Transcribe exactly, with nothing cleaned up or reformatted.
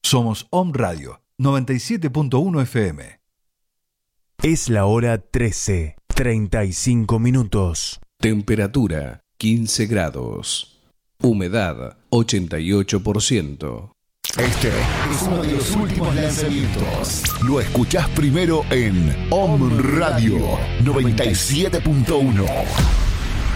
Somos Om Radio noventa y siete punto uno F M. Es la hora trece, treinta y cinco minutos. Temperatura quince grados. Humedad ochenta y ocho por ciento. Este es uno de los últimos lanzamientos. Lo escuchás primero en Om Radio noventa y siete punto uno.